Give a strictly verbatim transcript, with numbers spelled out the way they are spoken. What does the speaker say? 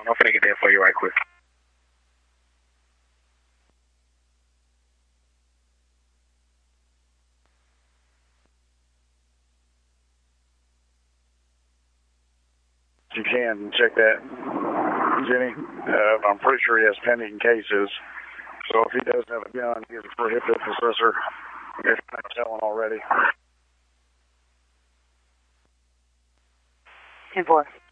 I'm finna get that for you right quick. You can check that, Jenny. Uh, I'm pretty sure he has pending cases. So if he does have a gun, he has a prohibited possessor. If I'm not telling already. ten four.